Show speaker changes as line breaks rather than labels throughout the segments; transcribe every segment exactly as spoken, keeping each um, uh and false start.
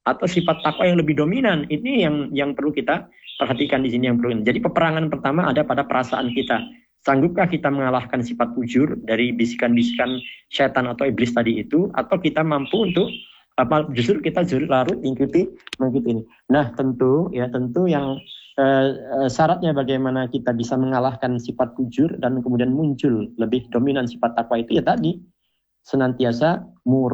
atau sifat takwa yang lebih dominan. Ini yang yang perlu kita perhatikan di sini yang perlu. Jadi peperangan pertama ada pada perasaan kita. Sanggupkah kita mengalahkan sifat ujur dari bisikan-bisikan setan atau iblis tadi itu, atau kita mampu untuk apa justru kita justru larut mengikuti mengikuti ini. Nah tentu ya tentu yang eh, eh, syaratnya bagaimana kita bisa mengalahkan sifat ujur dan kemudian muncul lebih dominan sifat takwa itu ya tadi senantiasa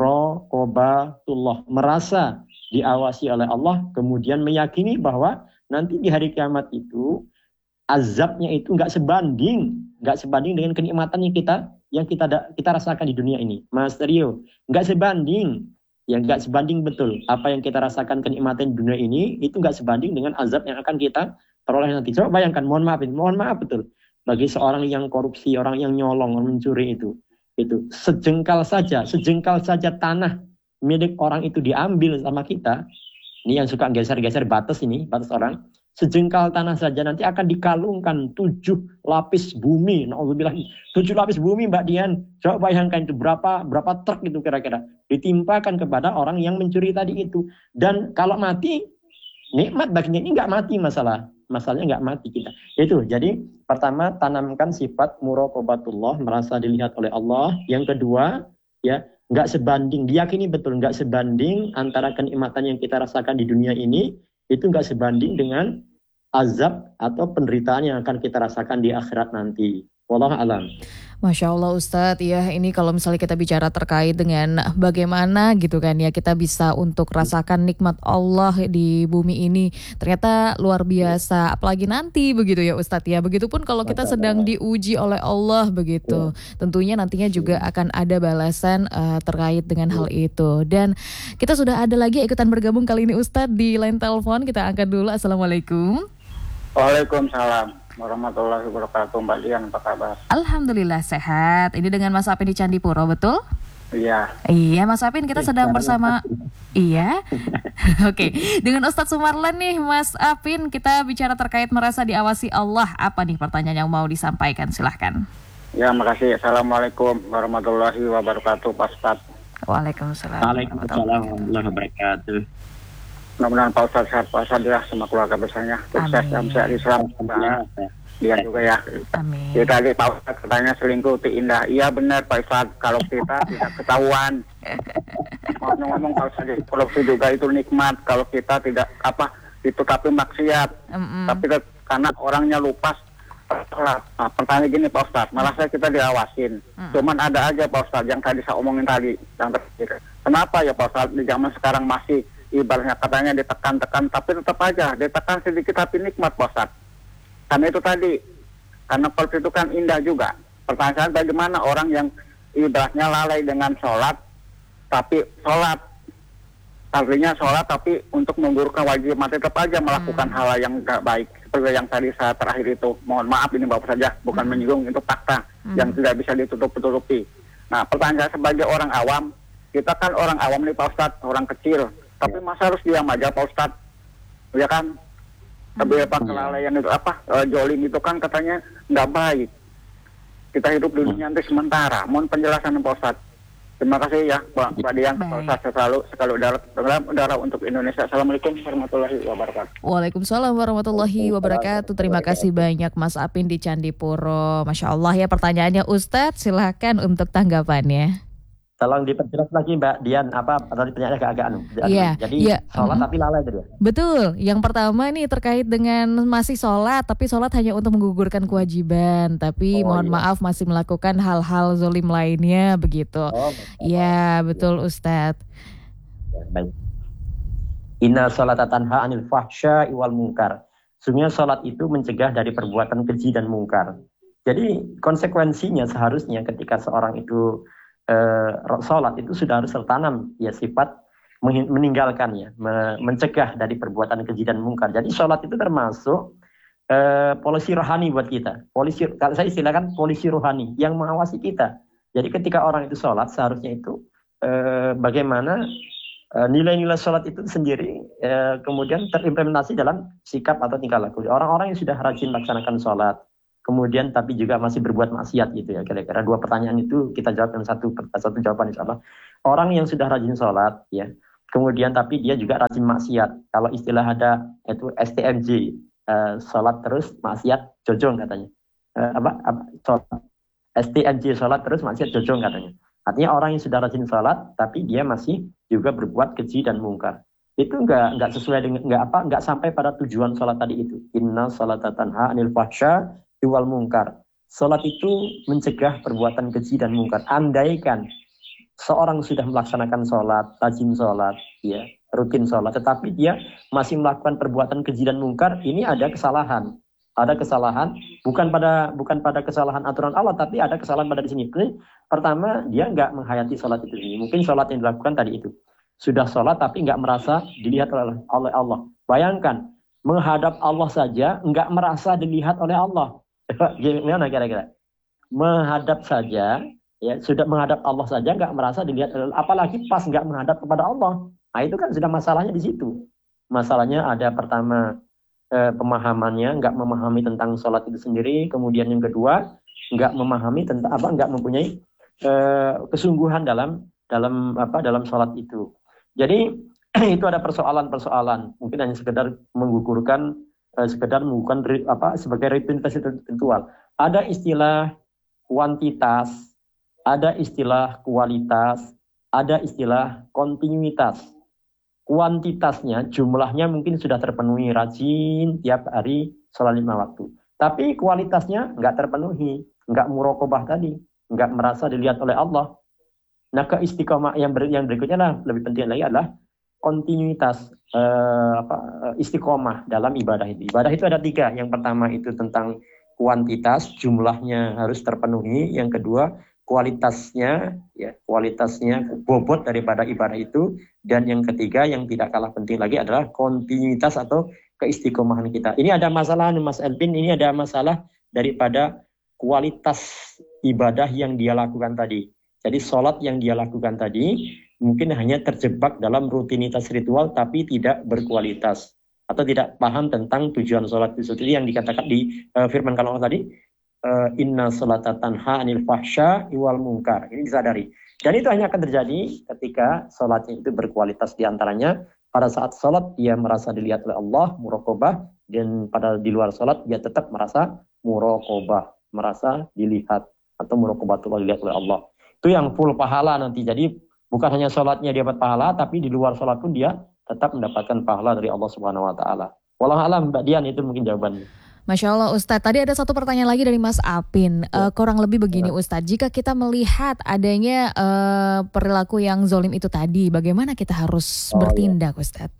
muraqabatullah, merasa diawasi oleh Allah, kemudian meyakini bahwa nanti di hari kiamat itu azabnya itu nggak sebanding, nggak sebanding dengan kenikmatan yang kita yang kita kita rasakan di dunia ini, Mas Rio, nggak sebanding, ya nggak sebanding betul. Apa yang kita rasakan kenikmatan di dunia ini itu nggak sebanding dengan azab yang akan kita peroleh nanti. Coba bayangkan, mohon maaf, mohon maaf betul, bagi seorang yang korupsi, orang yang nyolong, mencuri itu, itu sejengkal saja, sejengkal saja tanah milik orang itu diambil sama kita. Ini yang suka geser-geser batas ini, batas orang. Sejengkal tanah saja nanti akan dikalungkan tujuh lapis bumi. Na'udzubillah. Tujuh lapis bumi, Mbak Dian. Coba bayangkan itu berapa berapa truk itu kira-kira ditimpakan kepada orang yang mencuri tadi itu. Dan kalau mati, nikmat baginya. Ini nggak mati masalah. Masalahnya nggak mati kita. Itu. Jadi pertama tanamkan sifat muraqabatullah, merasa dilihat oleh Allah. Yang kedua, ya nggak sebanding. Diyakini betul nggak sebanding antara kenikmatan yang kita rasakan di dunia ini itu nggak sebanding dengan azab atau penderitaan yang akan kita rasakan di akhirat nanti. Wallahu a'lam.
Masya Allah Ustadz, ya ini kalau misalnya kita bicara terkait dengan bagaimana gitu kan ya kita bisa untuk rasakan nikmat Allah di bumi ini, ternyata luar biasa, apalagi nanti begitu ya Ustadz ya. Begitupun kalau kita sedang diuji oleh Allah begitu, tentunya nantinya juga akan ada balasan uh, terkait dengan hal itu. Dan kita sudah ada lagi ikutan bergabung kali ini Ustadz di line telepon, kita angkat dulu. Assalamualaikum.
Waalaikumsalam warahmatullahi wabarakatuh. Mbak Dian, apa kabar?
Alhamdulillah sehat. Ini dengan Mas Apin di Candipuro, betul?
Iya.
Iya Mas Apin, kita sedang bersama. Iya. Oke, dengan Ustadz Sumarlan nih Mas Apin, kita bicara terkait merasa diawasi Allah. Apa nih pertanyaan yang mau disampaikan? Silahkan.
Ya, makasih. Assalamualaikum warahmatullahi wabarakatuh, Pak Ustadz.
Waalaikumsalam.
Waalaikumsalam warahmatullahi wabarakatuh.
Mudah-mudahan Pak Ustadz sehat, Pak Ustadz ya, sama keluarga besarnya. Sukses dalam sehat Islam. Dia juga ya.
Amin.
Jadi tadi Pak Ustadz katanya selingkuh itu indah. Iya benar Pak Ustadz, kalau kita tidak ketahuan. Mau ngomong Pak Ustadz, korupsi juga itu nikmat. Kalau kita tidak apa itu tapi maksiat. Mm-mm. Tapi karena orangnya lupa. Nah, pertanyaan gini Pak Ustadz, malah saya kita diawasin. Mm. Cuman ada aja Pak Ustadz yang tadi saya omongin tadi, yang terakhir. Kenapa ya Pak Ustadz di zaman sekarang masih ibaratnya katanya ditekan-tekan, tapi tetap aja ditekan sedikit tapi nikmat Pak Ustadz. Karena itu tadi, karena korupsi itu kan indah juga. Pertanyaan bagaimana orang yang ibaratnya lalai dengan sholat, tapi sholat, artinya sholat tapi untuk menggugurkan wajib mati tetap aja melakukan hmm. hal yang gak baik. Seperti yang tadi saya terakhir itu, mohon maaf ini Bapak saja, bukan hmm. menyinggung, itu fakta hmm. yang tidak bisa ditutup-tutupi. Nah pertanyaan saya sebagai orang awam, kita kan orang awam nih Pak Ustadz, orang kecil. Tapi masa harus diam aja Pak Ustadz, ya kan? Tapi apa kelalaian itu apa e, jolim itu kan katanya nggak baik. Kita hidup di dunia nanti sementara. Mohon penjelasan Pak Ustadz. Terima kasih ya Pak Pak Dian, Pak Ustadz selalu sekali udara dalam udara untuk Indonesia. Assalamualaikum warahmatullahi wabarakatuh.
Waalaikumsalam warahmatullahi wabarakatuh. Terima kasih banyak Mas Apin di Candipuro. Masya Allah ya pertanyaannya Ustadz. Silahkan untuk tanggapannya.
Tolong diperjelas lagi Mbak Dian, apa tadi pertanyaannya agak-agak anu.
Iya.
Jadi ya, sholat uh-huh. tapi lalai tadi.
Betul. Yang pertama nih terkait dengan masih sholat, tapi sholat hanya untuk menggugurkan kewajiban, tapi oh, mohon iya. maaf masih melakukan hal-hal zolim lainnya begitu. Iya, oh, betul ya. Ustadz.
Ya, baik. Inna sholata tanha anil fahsya'i wal munkar. Sungguhnya sholat itu mencegah dari perbuatan keji dan mungkar. Jadi konsekuensinya seharusnya ketika seorang itu Uh, sholat itu sudah harus tertanam ya sifat meninggalkan ya mencegah dari perbuatan keji dan mungkar. Jadi sholat itu termasuk uh, polisi rohani buat kita. Polisi, kalau saya istilahkan polisi rohani yang mengawasi kita. Jadi ketika orang itu sholat seharusnya itu uh, bagaimana uh, nilai-nilai sholat itu sendiri uh, kemudian terimplementasi dalam sikap atau tingkah laku. Orang-orang yang sudah rajin melaksanakan sholat, kemudian tapi juga masih berbuat maksiat gitu ya. Kira-kira dua pertanyaan itu kita jawab dengan satu satu jawaban insyaallah. Orang yang sudah rajin sholat ya, kemudian tapi dia juga rajin maksiat. Kalau istilah ada itu S T M J, uh, sholat terus maksiat jojong katanya. Uh, apa, apa sholat, S T M J sholat terus maksiat jojong katanya. Artinya orang yang sudah rajin sholat tapi dia masih juga berbuat keji dan mungkar. Itu enggak enggak sesuai dengan enggak apa enggak sampai pada tujuan sholat tadi itu. Inna sholata tanha anil fahsya wal munkar. Sholat itu mencegah perbuatan keji dan mungkar. Andaikan seorang sudah melaksanakan sholat, rajin sholat, ya, rutin sholat, tetapi dia masih melakukan perbuatan keji dan mungkar, ini ada kesalahan. Ada kesalahan, bukan pada bukan pada kesalahan aturan Allah, tapi ada kesalahan pada di sini. Pertama, dia nggak menghayati sholat itu sendiri. Mungkin sholat yang dilakukan tadi itu sudah sholat, tapi nggak merasa dilihat oleh oleh Allah. Bayangkan, menghadap Allah saja nggak merasa dilihat oleh Allah. Gimana kira-kira? Menghadap saja, ya sudah menghadap Allah saja nggak merasa dilihat oleh Allah. Apalagi pas nggak menghadap kepada Allah. Nah itu kan sudah masalahnya di situ. Masalahnya ada pertama eh, pemahamannya, nggak memahami tentang sholat itu sendiri. Kemudian yang kedua, nggak memahami tentang apa, nggak mempunyai eh, kesungguhan dalam dalam apa dalam sholat itu. Jadi itu ada persoalan-persoalan. Mungkin hanya sekedar menggugurkan sekedar menggunakan apa sebagai rutinitas ritual. Ada istilah kuantitas, ada istilah kualitas, ada istilah kontinuitas. Kuantitasnya jumlahnya mungkin sudah terpenuhi, rajin tiap hari sholat lima waktu. Tapi kualitasnya nggak terpenuhi, nggak muraqabah tadi, nggak merasa dilihat oleh Allah. Nah keistiqomah yang ber, yang berikutnya lah, lebih penting lagi adalah kontinuitas eh, apa, istiqomah dalam ibadah itu. Ibadah itu ada tiga. Yang pertama itu tentang kuantitas, jumlahnya harus terpenuhi. Yang kedua kualitasnya, ya kualitasnya bobot daripada ibadah itu. Dan yang ketiga yang tidak kalah penting lagi adalah kontinuitas atau keistiqomahan kita. Ini ada masalah, Mas Elvin. Ini ada masalah daripada kualitas ibadah yang dia lakukan tadi. Jadi sholat yang dia lakukan tadi mungkin hanya terjebak dalam rutinitas ritual tapi tidak berkualitas atau tidak paham tentang tujuan sholat itu sendiri yang dikatakan di uh, firman kalau tadi uh, inna sholata tanha anil fahsya wal munkar. Ini disadari. Dan itu hanya akan terjadi ketika sholatnya itu berkualitas. Diantaranya pada saat sholat dia merasa dilihat oleh Allah, muraqabah, dan pada di luar sholat dia tetap merasa muraqabah, merasa dilihat atau muraqabatullah, dilihat oleh Allah. Itu yang full pahala nanti. Jadi bukan hanya sholatnya dia dapat pahala, tapi di luar sholat pun dia tetap mendapatkan pahala dari Allah Subhanahu Wa Taala. Wallahu a'lam, Mbak Dian, itu mungkin jawabannya.
Masya Allah Ustadz, tadi ada satu pertanyaan lagi dari Mas Apin. Ya. Uh, kurang lebih begini Ustadz, jika kita melihat adanya uh, perilaku yang zolim itu tadi, bagaimana kita harus oh, bertindak ya. Ustadz?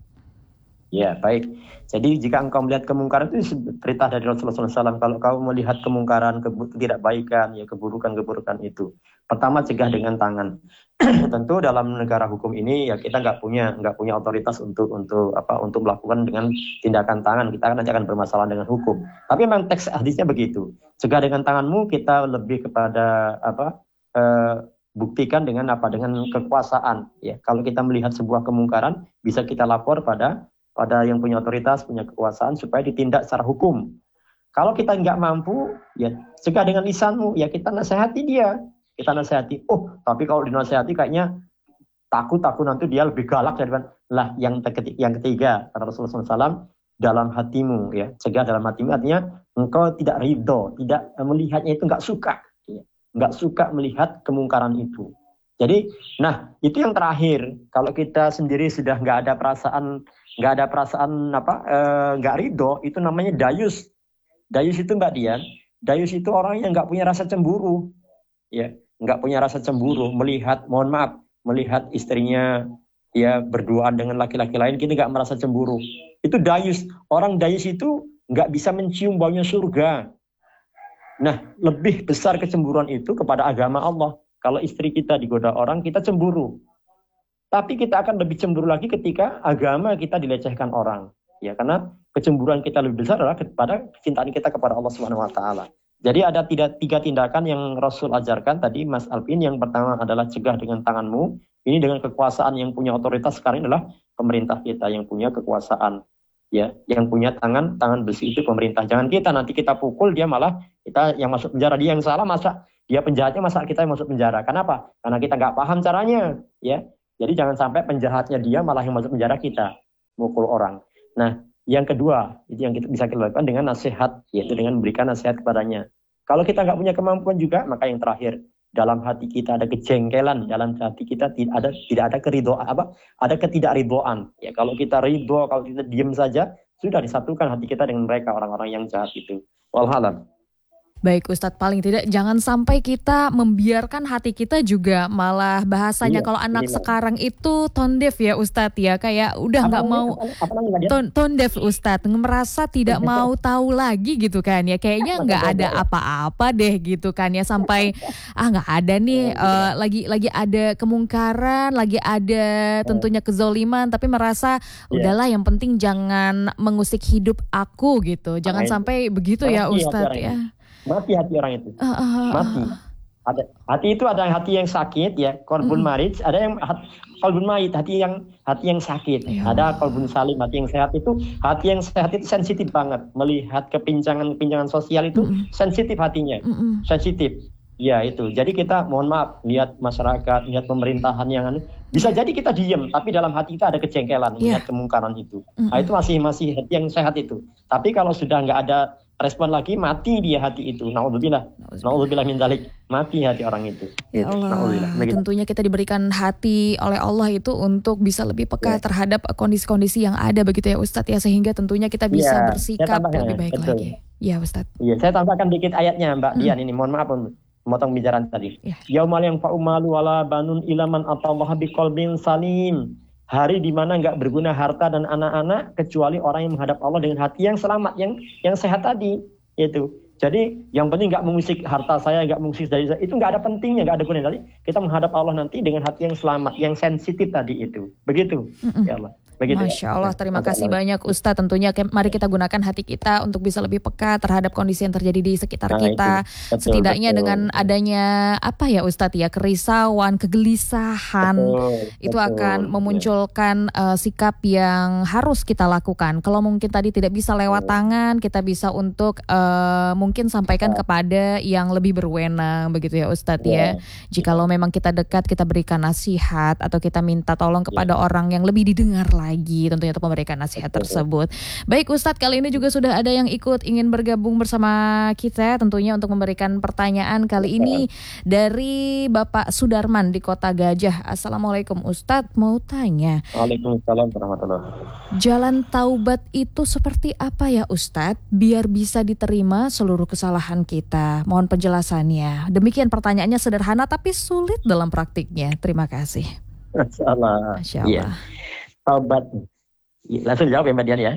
Ya baik. Jadi jika engkau melihat kemungkaran itu perintah dari Rasulullah shallallahu alaihi wasallam. Kalau kau melihat kemungkaran, ketidakbaikan, ya keburukan-keburukan itu, pertama cegah dengan tangan. Tentu dalam negara hukum ini ya kita nggak punya nggak punya otoritas untuk untuk apa untuk melakukan dengan tindakan tangan. Kita nanti akan bermasalah dengan hukum. Tapi memang teks hadisnya begitu. Cegah dengan tanganmu, kita lebih kepada apa? Eh, buktikan dengan apa? Dengan kekuasaan. Ya, kalau kita melihat sebuah kemungkaran, bisa kita lapor pada pada yang punya otoritas, punya kekuasaan supaya ditindak secara hukum. Kalau kita nggak mampu, ya cegah dengan lisanmu, ya kita nasihati dia. Kita nasihati, oh tapi kalau dinasihati kayaknya takut, takut nanti dia lebih galak daripada lah. Yang ketiga, yang ketiga kata Rasulullah shallallahu alaihi wasallam, dalam hatimu, ya cegah dalam hatimu, artinya engkau tidak ridho, tidak melihatnya itu, nggak suka, ya. Nggak suka melihat kemungkaran itu. Jadi, nah itu yang terakhir. Kalau kita sendiri sudah nggak ada perasaan, nggak ada perasaan apa, eh, nggak ridho, itu namanya dayus. Dayus itu Mbak Dian, dayus itu orang yang nggak punya rasa cemburu, ya, nggak punya rasa cemburu melihat, mohon maaf, melihat istrinya ya berduaan dengan laki-laki lain, kita nggak merasa cemburu. Itu dayus. Orang dayus itu nggak bisa mencium baunya surga. Nah, lebih besar kecemburuan itu kepada agama Allah. Kalau istri kita digoda orang, kita cemburu. Tapi kita akan lebih cemburu lagi ketika agama kita dilecehkan orang. Ya, karena kecemburuan kita lebih besar adalah kepada kecintaan kita kepada Allah Subhanahu Wa Taala. Jadi ada tidak, tiga tindakan yang Rasul ajarkan tadi, Mas Alvin. Yang pertama adalah cegah dengan tanganmu. Ini dengan kekuasaan yang punya otoritas sekarang adalah pemerintah kita yang punya kekuasaan. Ya, yang punya tangan tangan besi itu pemerintah. Jangan kita nanti kita pukul dia, malah kita yang masuk penjara. Dia yang salah, masa dia penjahatnya, masa kita yang masuk penjara. Kenapa? Karena kita nggak paham caranya. Ya, Jadi jangan sampai penjahatnya dia malah yang masuk penjara kita, mukul orang. Nah, yang kedua, itu yang kita bisa kita lakukan dengan nasihat, yaitu dengan memberikan nasihat kepadanya. Kalau kita nggak punya kemampuan juga, maka yang terakhir, dalam hati kita ada kejengkelan, dalam hati kita tidak ada tidak ada keridhoan apa? Ada ketidakridhoan. Ya, kalau kita ridho, kalau kita diam saja, sudah disatukan hati kita dengan mereka orang-orang yang jahat itu. Walhalam.
Baik Ustadz, paling tidak jangan sampai kita membiarkan hati kita juga malah bahasanya
Iya,
kalau anak
minimal.
sekarang itu tone deaf ya Ustadz ya, kayak udah
Apa
nggak
namanya?
mau
Apa, apa namanya dia?
tone, tone deaf Ustadz, merasa tidak mau tahu lagi gitu kan ya, kayaknya nggak ada apa-apa deh gitu kan ya, sampai ah nggak ada nih eh, lagi lagi ada kemungkaran, lagi ada tentunya kezoliman, tapi merasa
Iya.
udahlah yang penting jangan mengusik hidup aku gitu, jangan
Makanya.
sampai begitu
Mati
ya
hati
Ustadz
orang
ya.
Mati hati orang itu.
Uh, uh, uh,
Mati. Ada hati itu ada hati yang sakit ya, kolbun
Mm-mm.
marij, ada yang hat, kolbun mayit, hati yang hati yang sakit.
Ya
Ada kolbun salim, hati yang sehat itu, hati yang sehat itu sensitif banget melihat kepincangan-kepincangan sosial itu,
Mm-mm.
sensitif hatinya.
Mm-mm.
Sensitif. Ya itu. Jadi kita mohon maaf lihat masyarakat, lihat pemerintahan yang anu, bisa jadi kita diem, tapi dalam hati kita ada kejengkelan
Iya.
melihat kemungkaran itu.
Mm-mm.
Nah, itu masih masih hati yang sehat itu. Tapi kalau sudah nggak ada respon lagi, mati dia hati itu. Naudzubillah. Naudzubillah min dzalik. Mati hati orang itu.
Ya Allah,
Naudzubillah. Begitu.
tentunya kita diberikan hati oleh Allah itu untuk bisa lebih peka
Ya.
terhadap kondisi-kondisi yang ada begitu ya Ustadz ya, sehingga tentunya kita bisa
Ya,
bersikap
saya tambahkan,
lebih baik
betul.
lagi. Ya Ustadz.
Iya, saya tambahkan dikit ayatnya Mbak
Hmm.
Dian ini. Mohon maaf memotong bicaraan tadi.
Ya.
Yaumal yang fa'umalu wala banun ilaman atallaha biqalbin salim. Hari di mana nggak berguna harta dan anak-anak kecuali orang yang menghadap Allah dengan hati yang selamat, yang yang sehat tadi. Itu. Jadi yang penting nggak mengusik harta saya, nggak mengusik dari saya, itu nggak ada pentingnya, nggak ada gunanya. Tadi kita menghadap Allah nanti dengan hati yang selamat, yang sensitif tadi itu. Begitu.
Mm-mm.
Ya Allah. Begitu.
Masya Allah, terima
Masya
kasih
Allah.
banyak Ustadz. Tentunya ke- mari kita gunakan hati kita untuk bisa lebih peka terhadap kondisi yang terjadi di sekitar
Nah,
kita.
itu. Betul,
Setidaknya
betul.
dengan adanya apa ya Ustadz ya, kerisauan, kegelisahan,
Betul,
itu
betul.
akan
Ya.
memunculkan uh, sikap yang harus kita lakukan. Kalau mungkin tadi tidak bisa lewat tangan, kita bisa untuk uh, mungkin sampaikan kepada yang lebih berwenang begitu ya Ustadz ya.
Ya.
Jikalau memang kita dekat, kita berikan nasihat atau kita minta tolong kepada orang yang lebih didengar lagi, tentunya untuk memberikan nasihat
Betul.
tersebut. Baik Ustadz, kali ini juga sudah ada yang ikut ingin bergabung bersama kita tentunya untuk memberikan pertanyaan kali ini dari Bapak Sudarman di Kota Gajah. Assalamualaikum Ustadz, mau tanya,
Waalaikumsalam warahmatullahi wabarakatuh.
jalan taubat itu seperti apa ya Ustadz biar bisa diterima seluruh kesalahan kita? Mohon penjelasannya. Demikian pertanyaannya, sederhana tapi sulit dalam praktiknya. Terima kasih.
Masya Allah.
Masya
Iya.
Allah.
Taubat. Iya, langsung jawab ya Mbak Dian ya.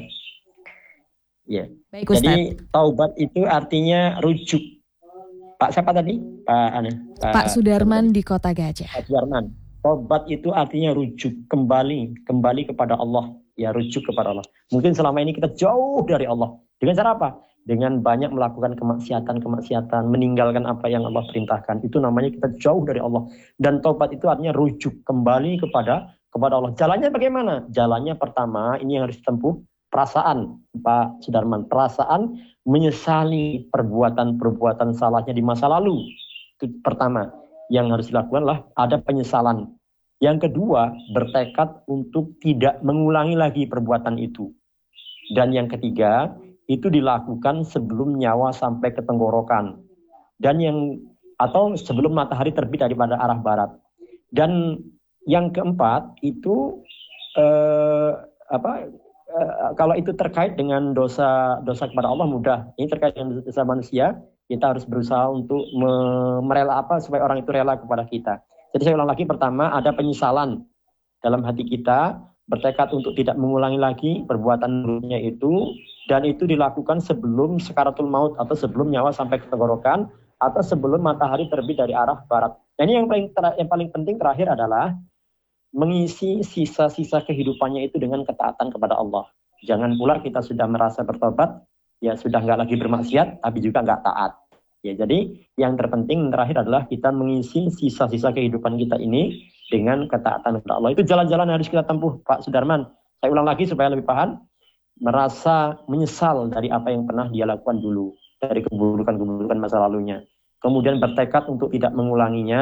Iya.
Baik Ustadz.
Jadi taubat itu artinya rujuk. Pak siapa tadi? Pak Anu.
Pak Sudarman di Kota Gajah.
Pak Sudarman. Taubat itu artinya rujuk, kembali, kembali kepada Allah. Ya, rujuk kepada Allah. Mungkin selama ini kita jauh dari Allah. Dengan cara apa? Dengan banyak melakukan kemaksiatan-kemaksiatan, meninggalkan apa yang Allah perintahkan. Itu namanya kita jauh dari Allah. Dan taubat itu artinya rujuk, kembali kepada kepada Allah. Jalannya bagaimana? Jalannya pertama, ini yang harus ditempuh, perasaan, Pak Sudarman. Perasaan menyesali perbuatan-perbuatan salahnya di masa lalu. Itu pertama. Yang harus dilakukan adalah ada penyesalan. Yang kedua, bertekad untuk tidak mengulangi lagi perbuatan itu. Dan yang ketiga, itu dilakukan sebelum nyawa sampai ke tenggorokan. Dan yang atau sebelum matahari terbit daripada arah barat. Dan yang keempat itu eh, apa eh, kalau itu terkait dengan dosa dosa kepada Allah mudah. Ini terkait dengan dosa manusia, kita harus berusaha untuk me- merela apa supaya orang itu rela kepada kita. Jadi saya ulang lagi, pertama ada penyesalan dalam hati kita, bertekad untuk tidak mengulangi lagi perbuatan buruknya itu, dan itu dilakukan sebelum sekaratul maut atau sebelum nyawa sampai ke tenggorokan atau sebelum matahari terbit dari arah barat. Dan ini yang paling ter- yang paling penting terakhir adalah mengisi sisa-sisa kehidupannya itu dengan ketaatan kepada Allah. Jangan pula kita sudah merasa bertobat, ya sudah nggak lagi bermaksiat, tapi juga nggak taat. Ya, jadi yang terpenting terakhir adalah kita mengisi sisa-sisa kehidupan kita ini dengan ketaatan kepada Allah. Itu jalan-jalan yang harus kita tempuh, Pak Sudarman. Saya ulang lagi supaya lebih paham. Merasa menyesal dari apa yang pernah dia lakukan dulu, dari keburukan-keburukan masa lalunya. Kemudian bertekad untuk tidak mengulanginya,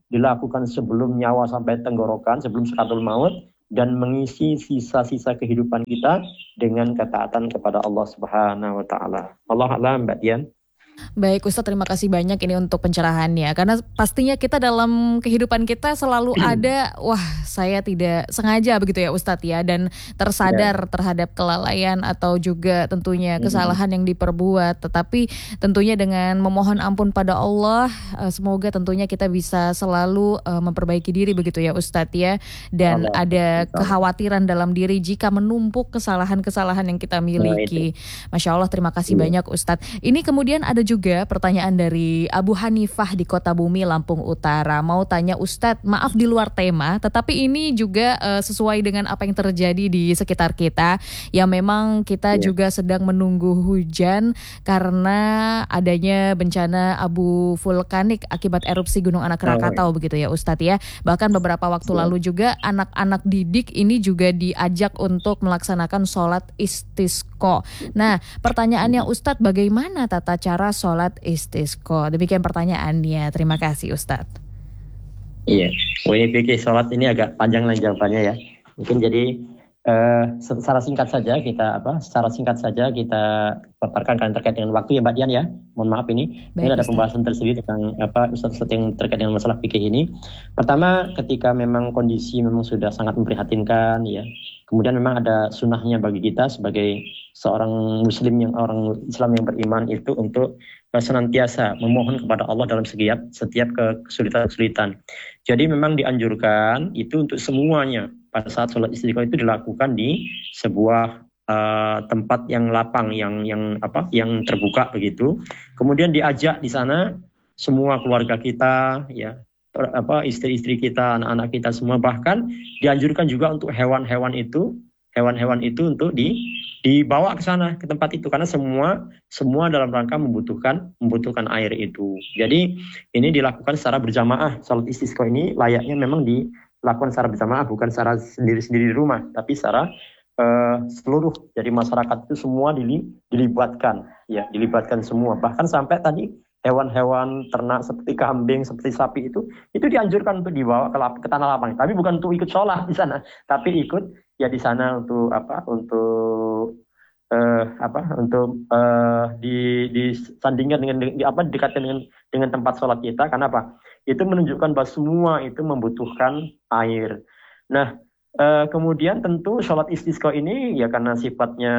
dilakukan sebelum nyawa sampai tenggorokan, sebelum sakaratul maut, dan mengisi sisa-sisa kehidupan kita dengan ketaatan kepada Allah Subhanahu wa taala. Allah a'lam, Mbak Dian.
Baik Ustadz, terima kasih banyak ini untuk pencerahannya. Karena pastinya kita dalam kehidupan kita selalu ada, wah saya tidak sengaja begitu ya Ustadz ya, dan tersadar ya. terhadap kelalaian atau juga tentunya kesalahan yang diperbuat. Tetapi tentunya dengan memohon ampun pada Allah, semoga tentunya kita bisa selalu uh, memperbaiki diri begitu ya Ustadz ya. Dan Allah. ada kekhawatiran dalam diri jika menumpuk kesalahan-kesalahan yang kita miliki. Nah, Masya Allah, terima kasih ya. banyak Ustadz. Ini kemudian ada juga pertanyaan dari Abu Hanifah di Kota Bumi, Lampung Utara. Mau tanya Ustadz, maaf di luar tema, tetapi ini juga uh, sesuai dengan apa yang terjadi di sekitar kita. Ya memang kita yeah. juga sedang menunggu hujan karena adanya bencana abu vulkanik akibat erupsi Gunung Anak Rakatau, oh, yeah. begitu ya Ustadz ya. Bahkan beberapa waktu yeah. lalu juga anak-anak didik ini juga diajak untuk melaksanakan sholat istisqa. Nah pertanyaannya Ustadz, bagaimana tata cara sholat istisqa? Demikian pertanyaannya. Terima kasih Ustadz.
Iya, W P K sholat ini agak panjang lah jawabannya ya. Mungkin jadi uh, secara singkat saja kita apa? Secara singkat saja kita paparkan karena terkait dengan waktu ya Mbak Dian ya. Mohon maaf ini. Baik, ini ada Ustaz. Pembahasan tersendiri tentang apa Ustaz-Ustaz yang terkait dengan masalah fikih ini. Pertama, ketika memang kondisi memang sudah sangat memprihatinkan ya. Kemudian memang ada sunnahnya bagi kita sebagai seorang muslim yang orang Islam yang beriman itu untuk senantiasa memohon kepada Allah dalam setiap setiap kesulitan-kesulitan. Jadi memang dianjurkan itu untuk semuanya pada saat sholat istisqa itu dilakukan di sebuah uh, tempat yang lapang, yang yang apa, yang terbuka begitu. Kemudian diajak di sana semua keluarga kita, ya, apa istri-istri kita, anak-anak kita semua. Bahkan dianjurkan juga untuk hewan-hewan itu, hewan-hewan itu untuk di dibawa ke sana, ke tempat itu, karena semua semua dalam rangka membutuhkan membutuhkan air itu. Jadi ini dilakukan secara berjamaah. Salat istisqa ini layaknya memang dilakukan secara berjamaah, bukan secara sendiri-sendiri di rumah, tapi secara uh, seluruh. Jadi masyarakat itu semua dilibatkan, ya, dilibatkan semua. Bahkan sampai tadi hewan-hewan ternak seperti kambing, seperti sapi itu, itu dianjurkan untuk dibawa ke, lap, ke tanah lapang. Tapi bukan untuk ikut sholat di sana, tapi ikut ya di sana untuk apa? Untuk uh, apa? Untuk uh, di disandingkan dengan di, apa? Dikatkan dengan dengan tempat sholat kita. Karena apa? Itu menunjukkan bahwa semua itu membutuhkan air. Nah, uh, kemudian tentu sholat istisqa ini ya karena sifatnya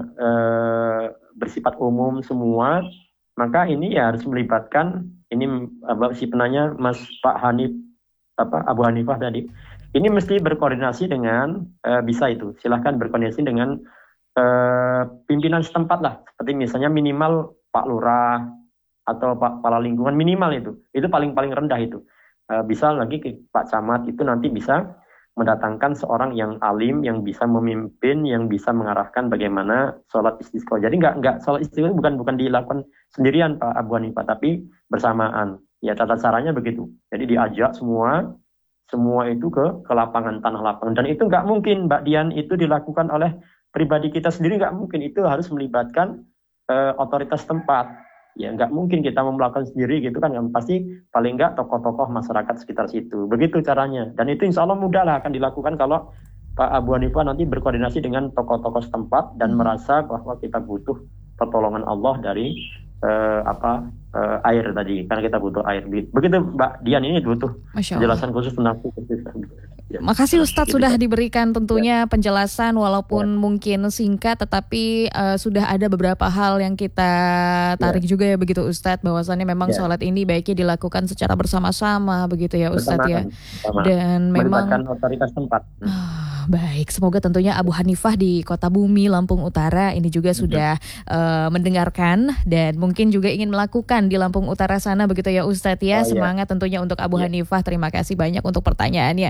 uh, bersifat umum semua. Maka ini ya harus melibatkan ini apa, si penanya Mas Pak Hanif apa Abu Hanifah tadi. Ini mesti berkoordinasi dengan uh, bisa itu. Silahkan berkoordinasi dengan uh, pimpinan setempat lah. Seperti misalnya minimal Pak Lurah atau Pak Kepala Lingkungan, minimal itu. Itu paling-paling rendah itu. Uh, bisa lagi ke Pak Camat itu nanti bisa mendatangkan seorang yang alim, yang bisa memimpin, yang bisa mengarahkan bagaimana sholat istisqa. Jadi nggak nggak sholat istisqa bukan bukan dilakukan sendirian Pak Abu Hanifah, tapi bersamaan. Ya tata caranya begitu. Jadi diajak semua semua itu ke ke lapangan, tanah lapangan. Dan itu nggak mungkin Mbak Dian itu dilakukan oleh pribadi kita sendiri, nggak mungkin. Itu harus melibatkan uh, otoritas tempat. Ya nggak mungkin kita mau melakukan sendiri gitu kan, pasti paling nggak tokoh-tokoh masyarakat sekitar situ. Begitu caranya. Dan itu insya Allah mudah lah akan dilakukan kalau Pak Abu Hanifah nanti berkoordinasi dengan tokoh-tokoh setempat dan merasa bahwa kita butuh pertolongan Allah dari uh, apa uh, air tadi, karena kita butuh air. Begitu Mbak Dian, ini butuh penjelasan khusus tentang
ya. Makasih Ustadz sudah diberikan tentunya penjelasan walaupun ya. mungkin singkat, tetapi uh, sudah ada beberapa hal yang kita tarik ya. juga ya begitu Ustadz, bahwasannya memang ya. sholat ini baiknya dilakukan secara bersama-sama begitu ya Ustadz ya.
Sama.
Dan memang
otoritas tempat.
Baik, semoga tentunya Abu Hanifah di Kota Bumi, Lampung Utara ini juga sudah uh, mendengarkan dan mungkin juga ingin melakukan di Lampung Utara sana begitu ya Ustadz ya. Oh, Semangat ya. tentunya untuk Abu ya. Hanifah. Terima kasih banyak untuk pertanyaannya. Baik.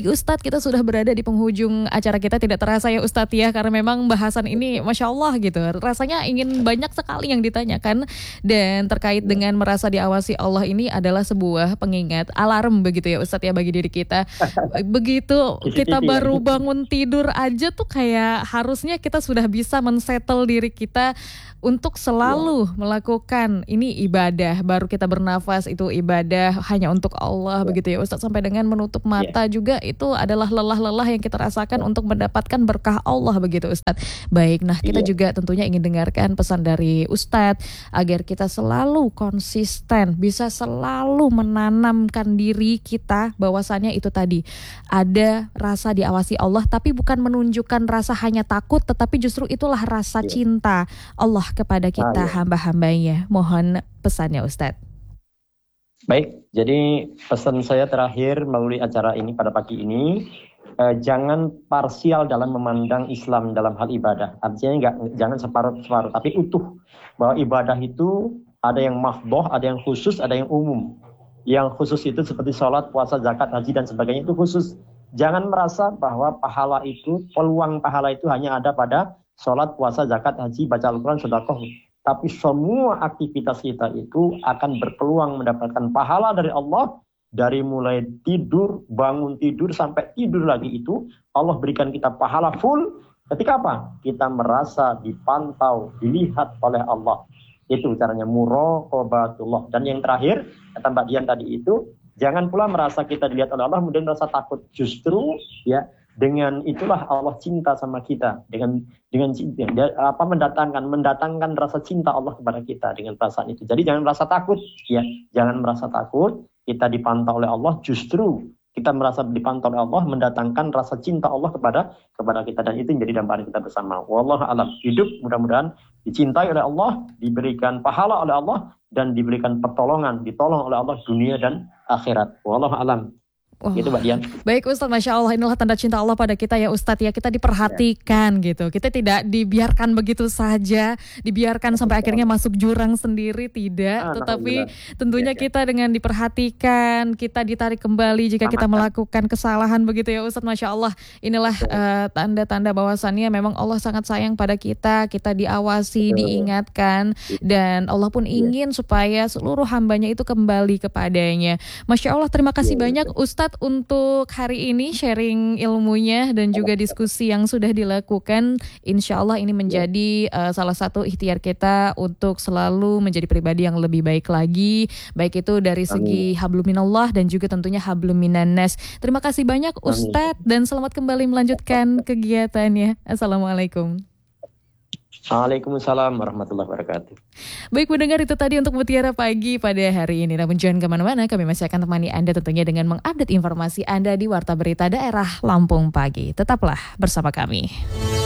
Baik Ustadz, kita sudah berada di penghujung acara kita, tidak terasa ya Ustadz ya, karena memang bahasan ini Masya Allah gitu, rasanya ingin banyak sekali yang ditanyakan. Dan terkait dengan merasa diawasi Allah ini adalah sebuah pengingat, alarm begitu ya Ustadz ya bagi diri kita. Begitu kita baru bangun tidur aja tuh kayak harusnya kita sudah bisa men-settle diri kita untuk selalu melakukan ini ibadah. Baru kita bernafas itu ibadah hanya untuk Allah, begitu ya Ustadz. Sampai dengan menutup mata juga itu adalah lelah-lelah yang kita rasakan untuk mendapatkan berkah Allah, begitu Ustadz. Baik, nah kita juga tentunya ingin dengarkan pesan dari Ustadz agar kita selalu konsisten, bisa selalu menanamkan diri kita bahwasannya itu tadi ada rasa diawasi Allah, tapi bukan menunjukkan rasa hanya takut, tetapi justru itulah rasa cinta Allah kepada kita hamba-hambanya. Mohon pesannya Ustadz.
Baik, jadi pesan saya terakhir melalui acara ini pada pagi ini, eh, jangan parsial dalam memandang Islam dalam hal ibadah. Artinya enggak, jangan separuh-separuh, tapi utuh. Bahwa ibadah itu ada yang mahdoh, ada yang khusus, ada yang umum. Yang khusus itu seperti sholat, puasa, zakat, haji dan sebagainya itu khusus. Jangan merasa bahwa pahala itu, peluang pahala itu hanya ada pada sholat, puasa, zakat, haji, baca Al-Quran, sedekah. Tapi semua aktivitas kita itu akan berpeluang mendapatkan pahala dari Allah. Dari mulai tidur, bangun tidur, sampai tidur lagi itu Allah berikan kita pahala full. Ketika apa? Kita merasa dipantau, dilihat oleh Allah. Itu caranya muraqabatullah. Dan yang terakhir, kata Mbak Dian tadi itu, jangan pula merasa kita dilihat oleh Allah kemudian merasa takut. Justru ya, dengan itulah Allah cinta sama kita, dengan dengan cinta, apa mendatangkan mendatangkan rasa cinta Allah kepada kita dengan perasaan itu. Jadi jangan merasa takut, ya, jangan merasa takut. Kita dipantau oleh Allah, justru kita merasa dipantau oleh Allah mendatangkan rasa cinta Allah kepada kepada kita, dan itu menjadi dambaan kita bersama. Wallahu a'lam. Hidup mudah-mudahan dicintai oleh Allah, diberikan pahala oleh Allah, dan diberikan pertolongan, ditolong oleh Allah dunia dan akhirat. Wallahu a'lam.
Oh.
Gitu Mbak Dian.
Baik Ustadz, Masya Allah, inilah tanda cinta Allah pada kita ya Ustadz ya. Kita diperhatikan ya. Gitu. Kita tidak dibiarkan begitu saja, dibiarkan sampai akhirnya masuk jurang sendiri, tidak. Ah, tetapi tentunya ya, ya. kita dengan diperhatikan, kita ditarik kembali jika kita melakukan kesalahan, begitu ya Ustadz. Masya Allah, inilah uh, tanda-tanda bahwasannya memang Allah sangat sayang pada kita. Kita diawasi, Betul. diingatkan, dan Allah pun ingin ya. supaya seluruh hambanya itu kembali kepadanya. Masya Allah, terima kasih ya, banyak ya. Ustadz untuk hari ini sharing ilmunya dan juga diskusi yang sudah dilakukan. Insya Allah ini menjadi uh, salah satu ikhtiar kita untuk selalu menjadi pribadi yang lebih baik lagi, baik itu dari segi hablum minallah dan juga tentunya hablum minannas. Terima kasih banyak Ustadz, dan selamat kembali melanjutkan kegiatannya. Assalamualaikum.
Waalaikumsalam warahmatullahi wabarakatuh.
Baik pendengar, itu tadi untuk Mutiara Pagi pada hari ini. Namun jangan kemana-mana, kami masih akan temani Anda tentunya dengan mengupdate informasi Anda di Warta Berita Daerah Lampung Pagi. Tetaplah bersama kami.